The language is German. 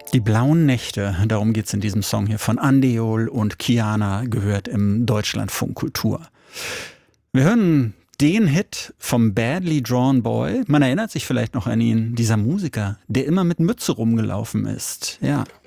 Die blauen Nächte, darum geht's in diesem Song hier von Andeol und Kiana, gehört im Deutschlandfunk Kultur. Wir hören den Hit vom Badly Drawn Boy. Man erinnert sich vielleicht noch an ihn, dieser Musiker, der immer mit Mütze rumgelaufen ist. Ja,